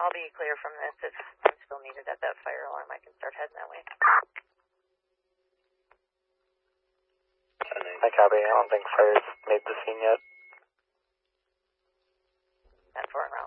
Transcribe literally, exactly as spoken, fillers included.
I'll be clear from this. If I'm still needed at that fire alarm, I can start heading that way. I copy. I don't think fire's made the scene yet. ten four en route.